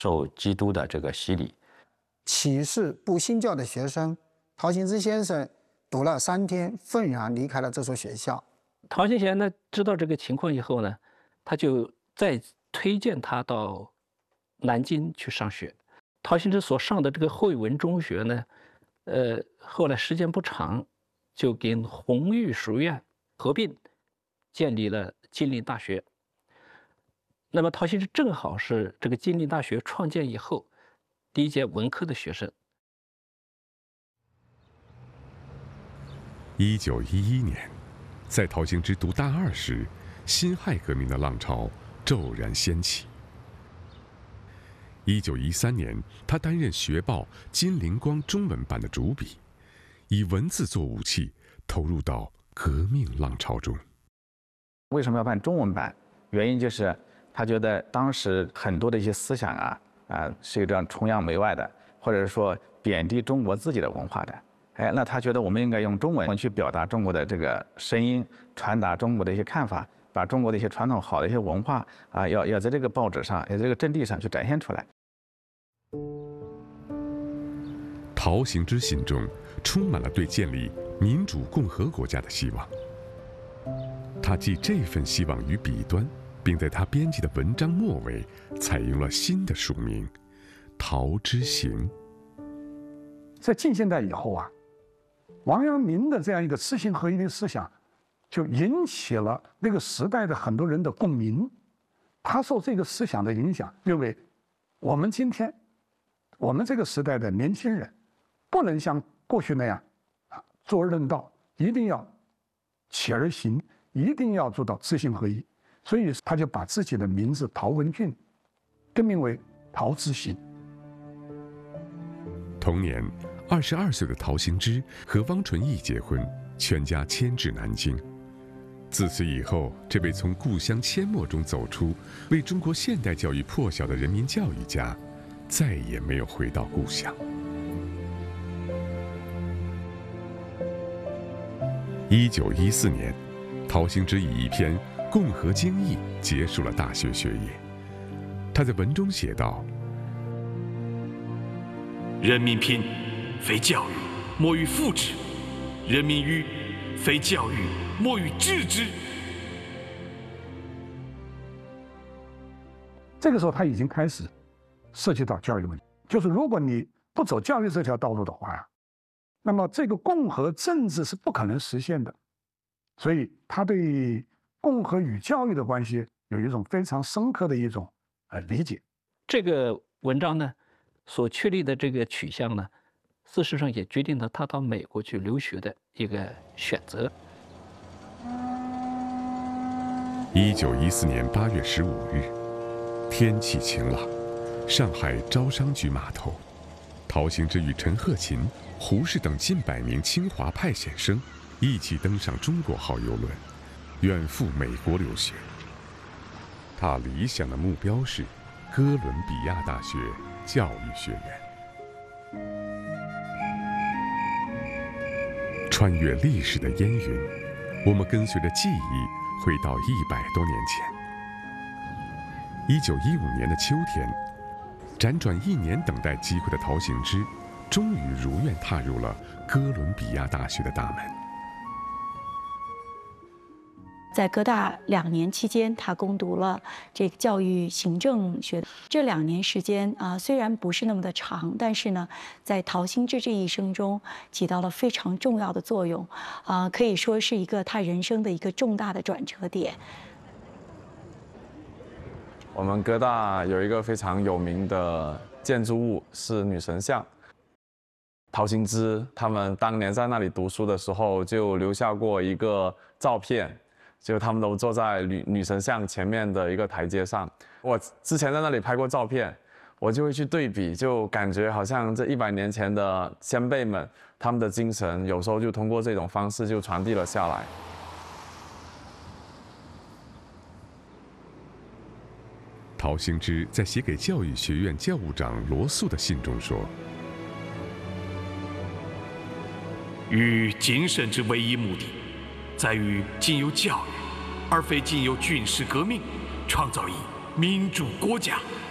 受基督的这个洗礼。 启示不信教的学生陶行知先生读了3天，愤然离开了这所学校。 陶行贤呢，知道这个情况以后呢，他就再推荐他到南京去上学。陶行知所上的这个惠文中学呢，后来时间不长，就跟弘育书院合并，建立了金陵大学。那么陶行知正好是这个金陵大学创建以后第一届文科的学生。 1911年，在陶行知读大2时，辛亥革命的浪潮骤然掀起。1913年，他担任学报《金陵光》中文版的主笔，以文字做武器，投入到革命浪潮中。 为什么要办中文版？原因就是他觉得当时很多的一些思想是有这样崇洋媚外的，或者说贬低中国自己的文化的。那他觉得我们应该用中文去表达中国的这个声音，传达中国的一些看法，把中国的一些传统好的一些文化要在这个报纸上，要在这个阵地上去展现出来。 陶行知心中充满了对建立民主共和国家的希望。他寄这份希望于笔端，并在他编辑的文章末尾采用了新的署名“陶之行”。 在近现代以后王阳明的这样一个知行合一的思想，就引起了那个时代的很多人的共鸣。他受这个思想的影响，认为我们今天，我们这个时代的年轻人，不能像过去那样坐而论道，一定要起而行，一定要做到知行合一。所以他就把自己的名字陶文俊更名为陶之行。 同年，22岁的陶行知和汪纯义结婚，全家迁至南京。自此以后，这位从故乡阡陌中走出，为中国现代教育破晓的人民教育家，再也没有回到故乡。1914年，陶行知以一篇《共和经义》结束了大学学业。他在文中写道：“ 人民贫，非教育，莫于复之；人民愚，非教育，莫于治之。” 这个时候他已经开始涉及到教育问题，就是如果你不走教育这条道路的话，那么这个共和政治是不可能实现的。所以他对共和与教育的关系有一种非常深刻的一种理解。 这个文章呢，所确立的这个取向呢，事实上也决定了他到美国去留学的一个选择。 1914年8月15日，天气晴朗，上海招商局码头，陶行知与陈鹤琴、胡适等近100名清华派显生一起登上中国号邮轮，远赴美国留学。他理想的目标是哥伦比亚大学教育学院。穿越历史的烟云，我们跟随着记忆回到100多年前。1915年的秋天，辗转1年等待机会的陶行知，终于如愿踏入了哥伦比亚大学的大门。 在哥大2年期间，他攻读了这个教育行政学。这2年时间虽然不是那么的长，但是呢，在陶行知这一生中起到了非常重要的作用，可以说是一个他人生的一个重大的转折点。 我们哥大有一个非常有名的建筑物是女神像。陶行知他们当年在那里读书的时候，就留下过一个照片。就他们都坐在女神像前面的一个台阶上。我之前在那里拍过照片，我就会去对比，就感觉好像这100年前的先辈们，他们的精神有时候就通过这种方式就传递了下来。 陶行知在写给教育学院教务长罗素的信中说：“ 于谨慎之唯一目的，在于经由教育，而非经由军事革命，创造一民主国家。